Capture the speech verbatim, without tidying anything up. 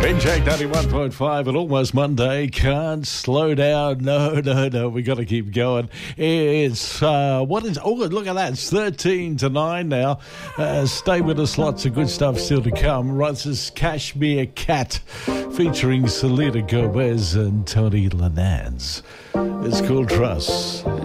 Jack ninety-one point five and Almost Monday. Can't slow down. No, no, no. We got to keep going. It's, uh, what is, oh, look at that. It's thirteen to nine now. Uh, stay with us. Lots of good stuff still to come. Right, this is Cashmere Cat featuring Selena Gomez and Tony Lanaz. It's called Trust.